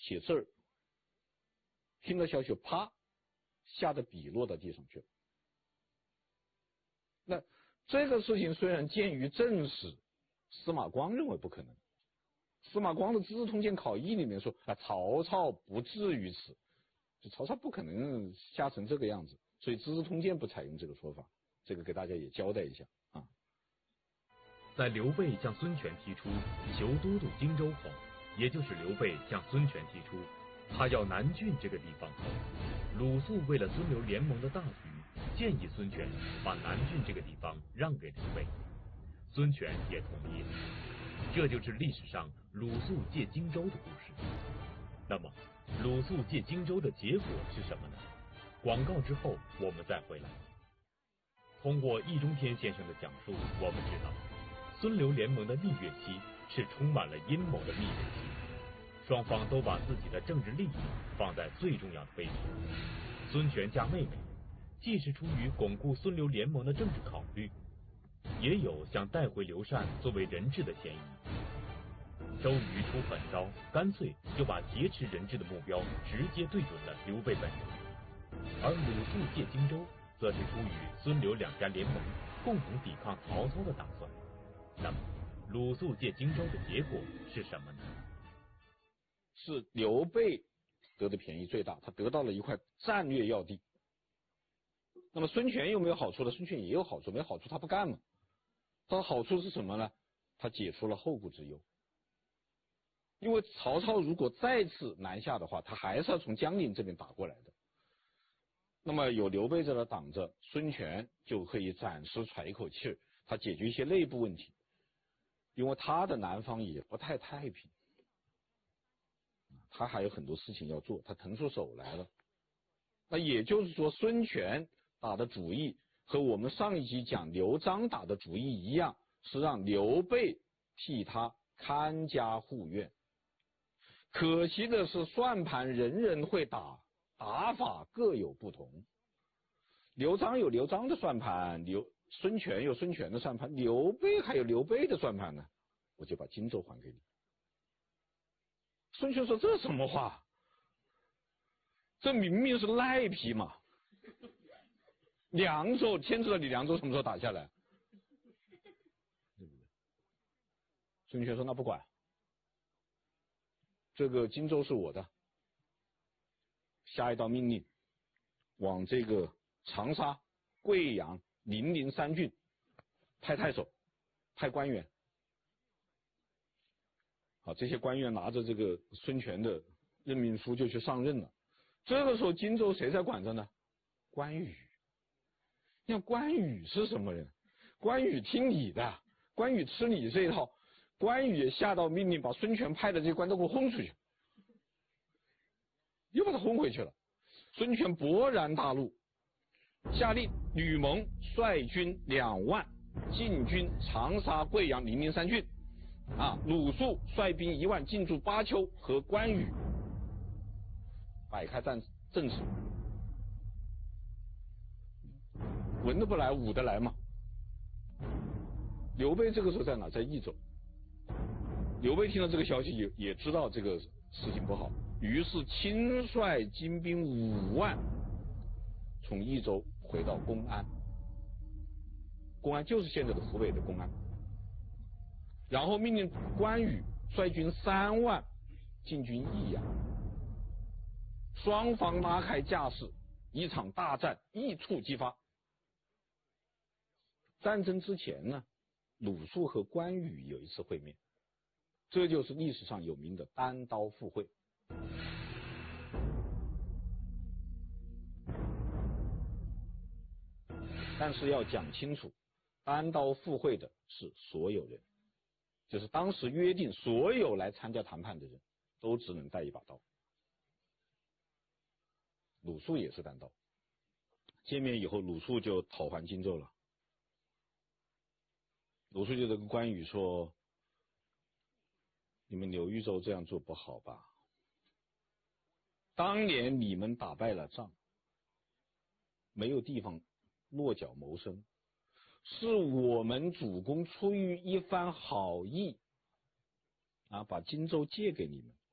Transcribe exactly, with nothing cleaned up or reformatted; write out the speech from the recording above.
写字儿，听了消息，啪，下的笔落到地上去了。那这个事情虽然鉴于正史，司马光认为不可能。司马光的《资治通鉴考异》里面说啊，曹操不至于此，就曹操不可能吓成这个样子，所以《资治通鉴》不采用这个说法，这个给大家也交代一下啊。 在刘备向孙权提出求都督荆州后，也就是刘备向孙权提出他要南郡这个地方后，鲁肃为了孙刘联盟的大局，建议孙权把南郡这个地方让给刘备，孙权也同意了。这就是历史上鲁肃借荆州的故事。那么，鲁肃借荆州的结果是什么呢？广告之后我们再回来。通过易中天先生的讲述，我们知道孙刘联盟的蜜月期是充满了阴谋的蜜月期，双方都把自己的政治利益放在最重要的位置。孙权嫁妹妹，既是出于巩固孙刘联盟的政治考虑，也有想带回刘禅作为人质的嫌疑。周瑜出狠招，干脆就把劫持人质的目标直接对准了刘备本人，而鲁肃借荆州则是出于孙刘两家联盟共同抵抗曹操的打算。那么鲁肃借荆州的结果是什么呢？ 是刘备得的便宜最大，他得到了一块战略要地。那么孙权有没有好处呢？孙权也有好处，没好处他不干嘛。他的好处是什么呢？他解除了后顾之忧。因为曹操如果再次南下的话，他还是要从江陵这边打过来的。那么有刘备在这挡着，孙权就可以暂时喘一口气儿，他解决一些内部问题。因为他的南方也不太太平，他还有很多事情要做，他腾出手来了。那也就是说，孙权打的主意和我们上一集讲刘璋打的主意一样，是让刘备替他看家护院。可惜的是，算盘人人会打，打法各有不同。刘璋有刘璋的算盘，刘孙权有孙权的算盘，刘备还有刘备的算盘呢。我就把荆州还给你。孙权说：“这什么话？这明明是赖皮嘛！凉州，天知道你凉州什么时候打下来，对不对？”孙权说：“那不管，这个荆州是我的，下一道命令，往这个长沙、贵阳、零陵三郡派太守，派官员。”好，这些官员拿着这个孙权的任命书就去上任了。这个时候荆州谁在管着呢？关羽。你看关羽是什么人？关羽听你的，关羽吃你这一套。关羽也下道命令，把孙权派的这些官都给我轰出去，又把他轰回去了。孙权勃然大怒，下令吕蒙率军两万进军长沙、贵阳、零陵三郡。啊，鲁肃率兵一万进驻巴丘，和关羽摆开战阵势，文的不来，武的来嘛。刘备这个时候在哪？在益州。刘备听到这个消息也也知道这个事情不好，于是亲率精兵五万从益州回到公安。公安就是现在的湖北的公安。然后命令关羽率军三万进军益阳，双方拉开架势，一场大战一触即发。战争之前呢，鲁肃和关羽有一次会面，这就是历史上有名的单刀赴会。但是要讲清楚，单刀赴会的是所有人。就是当时约定，所有来参加谈判的人都只能带一把刀。鲁肃也是单刀。见面以后，鲁肃就讨还荆州了。鲁肃就跟关羽说：“你们刘豫州这样做不好吧？当年你们打败了仗，没有地方落脚谋生。是我们主公出于一番好意啊，把荆州借给你们，